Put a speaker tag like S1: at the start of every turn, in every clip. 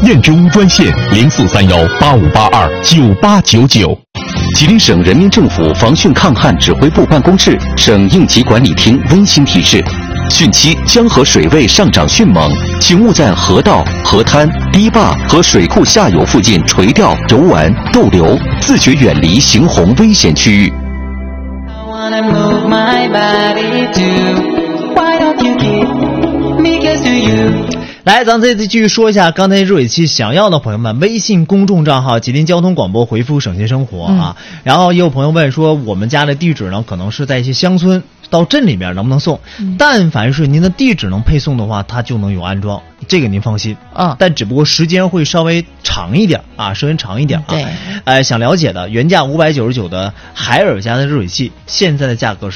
S1: 验证专线043185829899。吉林省人民政府防汛抗旱指挥部办公室、省应急管理厅温馨提示：汛期江河水位上涨迅猛，请勿在河道、河滩、堤坝和水库下游附近垂钓、游玩、逗留，自觉远离行洪危险区域。
S2: 来，咱这次继续说一下刚才热水器想要的朋友们，微信公众账号吉林交通广播回复省心生活啊。然后也有朋友问说，我们家的地址呢可能是在一些乡村，到镇里面能不能送？但凡是您的地址能配送的话，它就能有安装，这个您放心啊。但只不过时间会稍微长一点啊，时间长一点啊。
S3: 对，
S2: 想了解的原价599的海尔家的热水器，现在的价格是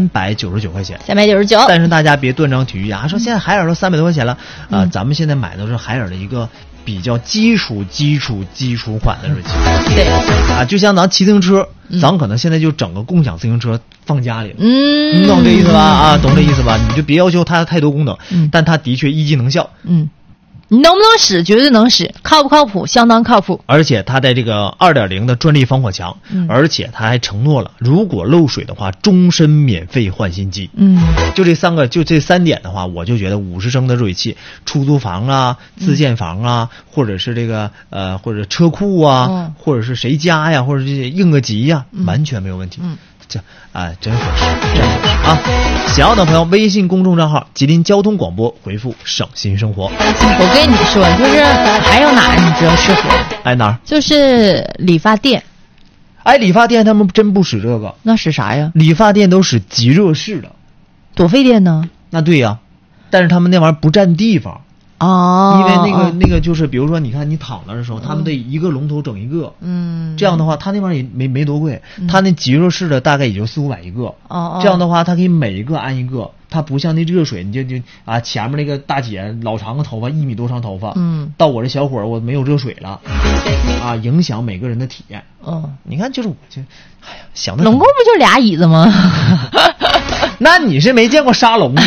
S2: 399块钱
S3: ，399。
S2: 但是大家别断章取义啊，说现在海尔都300多块钱了啊，咱们现在买的是海尔的一个比较基础款的热水器。
S3: 对
S2: 啊，就像咱骑自行车，咱可能现在就整个共享自行车放家里了，你懂这意思吧？啊，懂这意思吧？你就别要求它太多功能，但它的确一机能效。
S3: 你能不能使？绝对能使，靠不靠谱？相当靠谱。
S2: 而且它在这个2.0的专利防火墙，而且它还承诺了，如果漏水的话，终身免费换新机。就这3点的话，我就觉得50升的热水器，出租房啊、自建房啊，或者是这个或者车库啊，或者是谁家呀，或者是应个急呀，完全没有问题。这真合适啊！想要的朋友，微信公众账号吉林交通广播回复省心生活。
S3: 我跟你说，就是还有哪你知道适合？
S2: 哪儿？
S3: 就是理发店。
S2: 理发店他们真不使这个，
S3: 那使啥呀？
S2: 理发店都使即热式的，
S3: 多费电呢？
S2: 那对呀，但是他们那玩意儿不占地方。因为那个就是，比如说，你看你躺那的时候，他们得一个龙头整一个，这样的话，他那玩意儿也没多贵，他那即热式的大概也就400-500一个，这样的话，他可以每一个安一个，它不像那热水，你就前面那个大姐老长个头发，1米多长头发，到我这小伙儿我没有热水了，影响每个人的体验。你看，就是我就，想的
S3: 龙宫不就俩椅子吗？
S2: 那你是没见过沙龙。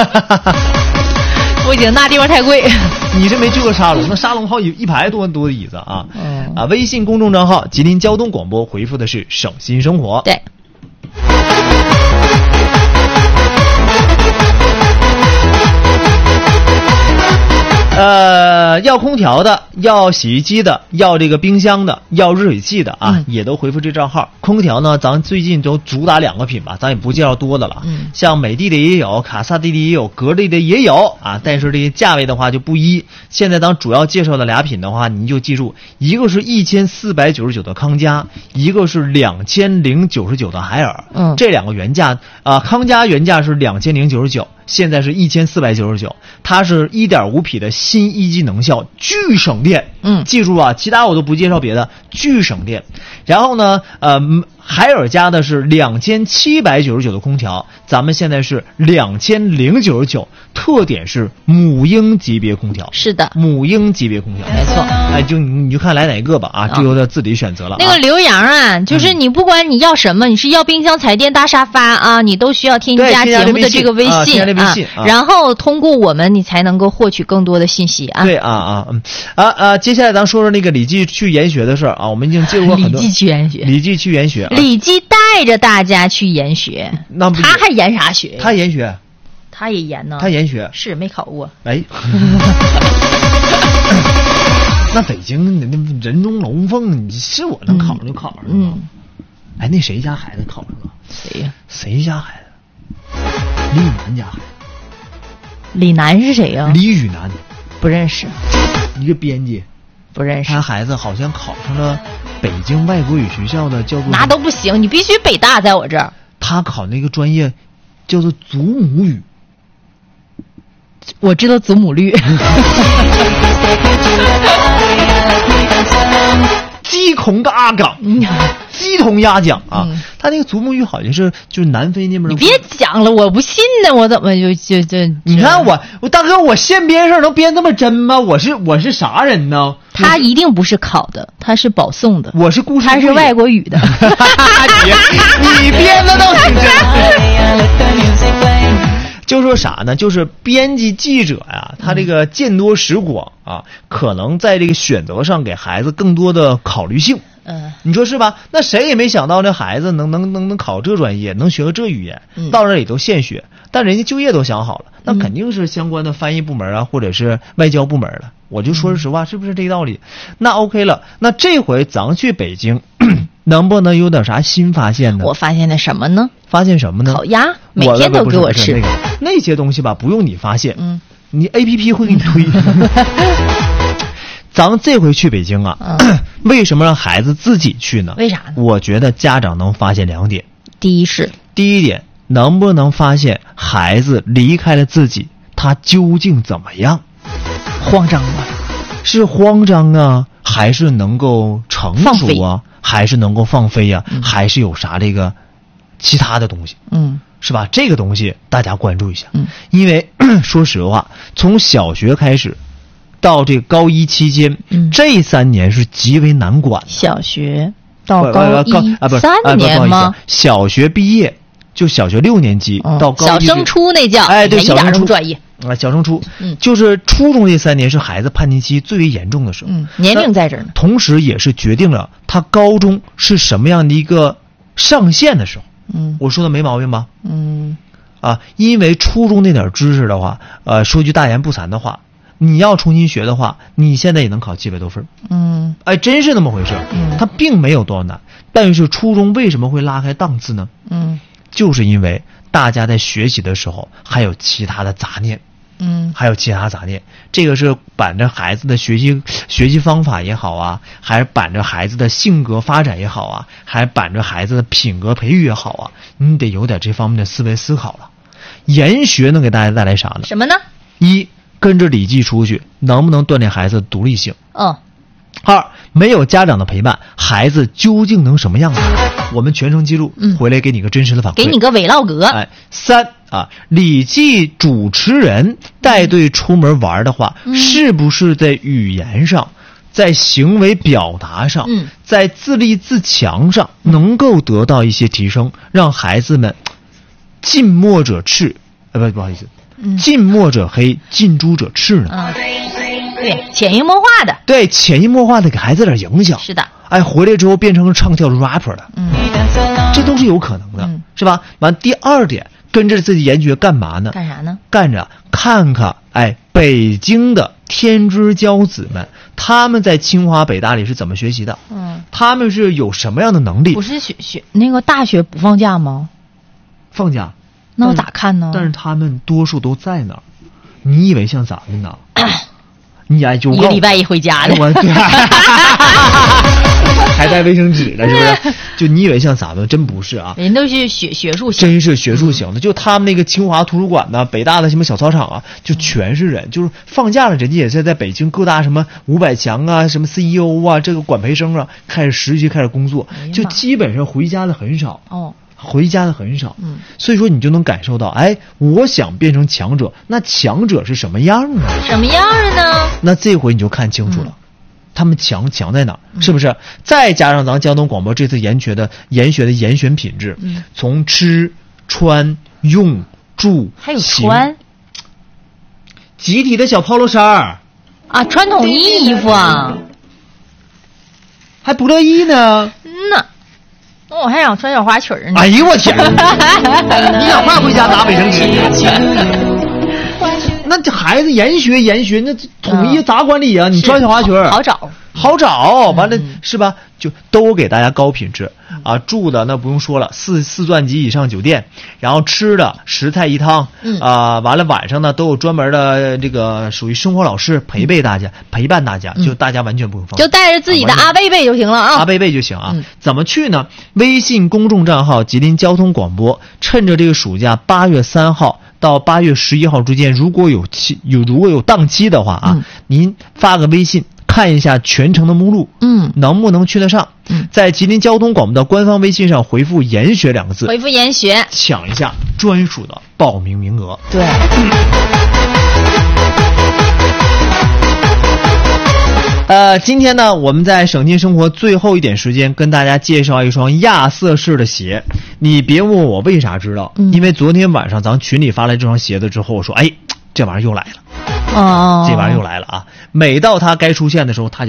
S3: 不行，那地方太贵。
S2: 你是没去过沙龙，那沙龙好1排多的椅子啊！微信公众账号吉林交通广播回复的是省心生活。
S3: 对。
S2: 要空调的，要洗衣机的，要这个冰箱的，要热水器的也都回复这账号。空调呢，咱最近都主打2个品吧，咱也不介绍多的了。像美的也有，卡萨帝的也有，格力的也有但是这些价位的话就不一。现在咱主要介绍的俩品的话，您就记住，一个是1499的康佳，一个是2099的海尔。这两个原价康佳原价是2099。现在是1499，它是1.5匹的新一级能效，巨省电。记住其他我都不介绍别的，巨省电。然后呢，海尔家的是2799的空调，咱们现在是2099，特点是母婴级别空调。
S3: 是的，
S2: 母婴级别空调，
S3: 没错。
S2: 就你就看来哪个吧这由他自己选择了。
S3: 那个刘洋就是你不管你要什么，你是要冰箱、彩电、大沙发你都需要添加节目的这个微信然后通过我们你才能够获取更多的信息
S2: 对接下来咱说说那个李记去研学的事儿我们已经接过很多。李记去研学，
S3: 李记带着大家去研学，
S2: 那
S3: 他还研啥学？
S2: 他研学，
S3: 他也研呢。
S2: 他研学
S3: 是没考过。
S2: 那北京人中龙凤，你是我能考上就考上了。那谁家孩子考上了？
S3: 谁呀？
S2: 谁家孩子？李宇南家孩子。
S3: 李楠是谁呀？
S2: 李宇南
S3: 不认识。
S2: 一个编辑，
S3: 不认识。
S2: 他孩子好像考上了北京外国语学校的叫做，
S3: 那都不行，你必须北大在我这儿。
S2: 他考那个专业叫做祖母语。
S3: 我知道祖母绿。
S2: 鸡孔嘎嘎，鸡同鸭讲他那个祖母语好像是就是南非那边。
S3: 你别讲了，我不信呢，我怎么就
S2: 你看我大哥，我现编事能编这么真吗？我是啥人呢？
S3: 他一定不是考的，他是保送的。
S2: 我是故事，
S3: 他是外国语的。
S2: 你编的倒挺真。 就说啥呢？就是编辑记者呀，他这个见多识广啊，可能在这个选择上给孩子更多的考虑性。你说是吧？那谁也没想到这孩子能考这专业，能学个这语言，到这里都现学，但人家就业都想好了，那肯定是相关的翻译部门啊，或者是外交部门了。我就说实话，是不是这个道理？那 OK 了，那这回咱去北京，能不能有点啥新发现呢？
S3: 我发现的什么呢？
S2: 发现什么呢？
S3: 烤鸭，每天都给我吃。
S2: 那些东西吧，不用你发现，你 APP 会给你推。咱们这回去北京啊，为什么让孩子自己去呢？
S3: 为啥呢？
S2: 我觉得家长能发现2点。
S3: 第一点，
S2: 能不能发现孩子离开了自己，他究竟怎么样？
S3: 慌张吗？
S2: 是慌张啊，还是能够成熟啊，还是能够放飞啊，还是有啥这个其他的东西？是吧？这个东西大家关注一下。因为说实话，从小学开始到这个高1期间，这3年是极为难管。
S3: 小学到高1 3年吗？
S2: 小学毕业就小学6年级到高1，
S3: 小升初那叫，
S2: 对，小升初
S3: 专业
S2: 啊，小升初，就是初中这3年是孩子叛逆期最为严重的时候，
S3: 年龄在这儿呢，
S2: 同时也是决定了他高中是什么样的一个上限的时候。我说的没毛病吧？因为初中那点知识的话，说句大言不惭的话，你要重新学的话，你现在也能考700多分。真是那么回事。它并没有多少难，但是初中为什么会拉开档次呢？就是因为大家在学习的时候还有其他的杂念。这个是板着孩子的学习方法也好啊，还是板着孩子的性格发展也好啊，还是板着孩子的品格培育也好啊，你得有点这方面的思维思考了。研学能给大家带来啥呢？
S3: 什么呢？
S2: 一，跟着礼记出去，能不能锻炼孩子的独立性？二，没有家长的陪伴，孩子究竟能什么样子？我们全程记录，回来给你个真实的反馈，
S3: 给你个 vlog。
S2: 三礼记主持人带队出门玩的话，是不是在语言上，在行为表达上，在自立自强上能够得到一些提升，让孩子们近墨者赤，不好意思，近墨者黑，近朱者赤呢？
S3: 对，潜移默化的。
S2: 对，潜移默化的给孩子点影响。
S3: 是的。
S2: 回来之后变成唱跳 rapper 了。这都是有可能的，是吧？完，第二点，跟着自己研学干嘛呢？
S3: 干啥呢？
S2: 干着看看，北京的天之骄子们，他们在清华北大里是怎么学习的？他们是有什么样的能力？
S3: 不是学那个大学不放假吗？
S2: 放假。
S3: 那我咋看呢？
S2: 但是他们多数都在那儿，你以为像咱们呢？你就
S3: 一个礼拜一回家的，
S2: 我还带卫生纸呢，是不是？就你以为像咱们，真不是啊！
S3: 人都是学术型，
S2: 真是学术型的。就他们那个清华图书馆呢，北大的什么小操场啊，就全是人。就是放假了，人家也是在北京各大什么500强啊、什么 CEO 啊、这个管培生啊，开始实习、开始工作，就基本上回家的很少。回家的很少，所以说你就能感受到，我想变成强者，那强者是什么样呢？
S3: 什么样的呢？
S2: 那这回你就看清楚了，他们强在哪？是不是？再加上咱交通广播这次研学的研选品质，从吃、穿、用、住，
S3: 还有穿，
S2: 集体的小 polo 衫
S3: 啊，穿统一衣服啊，
S2: 还不乐意呢。
S3: 那我还想穿小花裙呢。
S2: 哎呦我天！你哪怕回家拿卫生纸？那这孩子研学，那统一咋管理啊？你穿小花裙好找，完了是吧？就都给大家高品质啊！住的那不用说了，四钻级以上酒店，然后吃的10菜1汤，完了晚上呢都有专门的这个属于生活老师陪伴大家，就大家完全不用放心，
S3: 就带着自己的阿贝贝就行了啊，
S2: 阿贝贝就行啊。怎么去呢？微信公众账号吉林交通广播，趁着这个暑假8月3号到8月11号之间，如果有档期的话啊，您发个微信。看一下全程的目录，能不能去得上？在吉林交通广播的官方微信上回复“研学”2个字，
S3: 回复“研学”，
S2: 抢一下专属的报名名额。对。 今天呢，我们在省心生活最后一点时间跟大家介绍一双亚瑟士的鞋。你别问我为啥知道，因为昨天晚上咱群里发来这双鞋子之后，我说，哎，这玩意儿又来了。这玩意儿又来了啊！每到它该出现的时候，它就